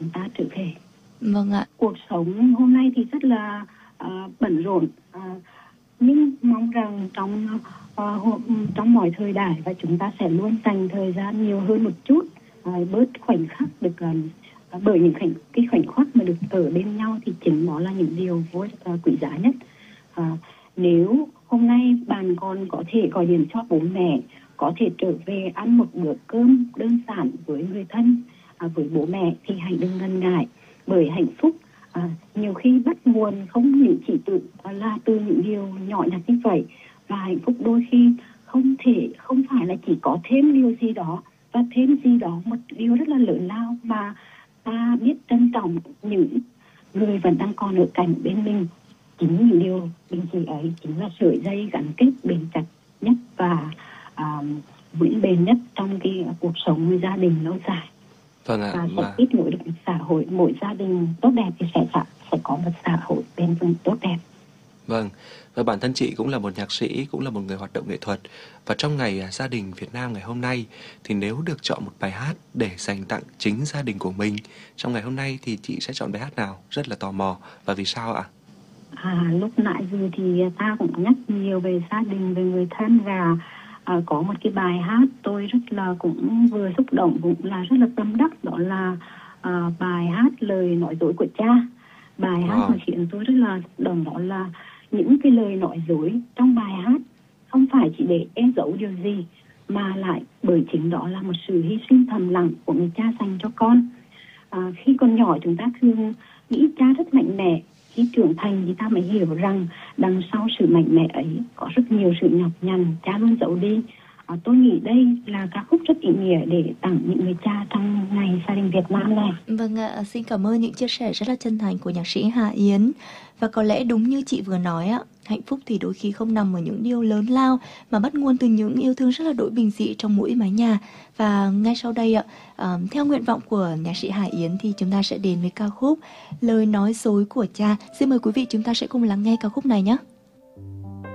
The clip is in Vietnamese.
chúng ta trở về. Vâng ạ. Cuộc sống hôm nay thì rất là bận rộn, nhưng mong rằng trong mọi thời đại và chúng ta sẽ luôn dành thời gian nhiều hơn một chút, bớt khoảnh khắc được bởi những cái khoảnh khắc mà được ở bên nhau thì chính đó là những điều vô quý giá nhất. Nếu hôm nay bạn còn có thể gọi điện cho bố mẹ, có thể trở về ăn một bữa cơm đơn giản với người thân, với bố mẹ, thì hãy đừng ngần ngại, bởi hạnh phúc nhiều khi bắt nguồn không những chỉ là từ những điều nhỏ nhặt như vậy, và hạnh phúc đôi khi không phải là chỉ có thêm điều gì đó và thêm gì đó một điều rất là lớn lao, mà ta biết trân trọng những người vẫn đang còn ở cạnh bên mình. Chính những điều bình dị ấy chính là sợi dây gắn kết bền chặt nhất và vững bền nhất trong cái cuộc sống gia đình lâu dài. Vâng ạ. Và sẽ kết nối được một xã hội, mỗi gia đình tốt đẹp thì sẽ có một xã hội bền vững tốt đẹp. Vâng, và bản thân chị cũng là một nhạc sĩ, cũng là một người hoạt động nghệ thuật. Và trong ngày gia đình Việt Nam ngày hôm nay, thì nếu được chọn một bài hát để dành tặng chính gia đình của mình trong ngày hôm nay, thì chị sẽ chọn bài hát nào? Rất là tò mò. Và vì sao ạ? Lúc nãy giờ thì ta cũng nhắc nhiều về gia đình, về người thân, và có một cái bài hát tôi rất là cũng vừa xúc động, cũng là rất là tâm đắc, đó là bài hát Lời Nói Dối Của Cha. Bài hát mà khiến tôi rất là đồng, đó là những cái lời nói dối trong bài hát không phải chỉ để che giấu điều gì, mà lại bởi chính đó là một sự hy sinh thầm lặng của người cha dành cho con. Khi còn nhỏ chúng ta thường nghĩ cha rất mạnh mẽ, khi trưởng thành thì ta mới hiểu rằng đằng sau sự mạnh mẽ ấy có rất nhiều sự nhọc nhằn cha luôn giấu đi. Tôi nghĩ đây là ca khúc rất ý nghĩa để tặng những người cha trong ngày gia đình Việt Nam này. Vâng ạ, xin cảm ơn những chia sẻ rất là chân thành của nhạc sĩ Hà Yến. Và có lẽ đúng như chị vừa nói ạ, hạnh phúc thì đôi khi không nằm ở những điều lớn lao, mà bắt nguồn từ những yêu thương rất là đổi bình dị trong mỗi mái nhà. Và ngay sau đây ạ, theo nguyện vọng của nhạc sĩ Hà Yến thì chúng ta sẽ đến với ca khúc Lời Nói Dối Của Cha. Xin mời quý vị chúng ta sẽ cùng lắng nghe ca khúc này nhé.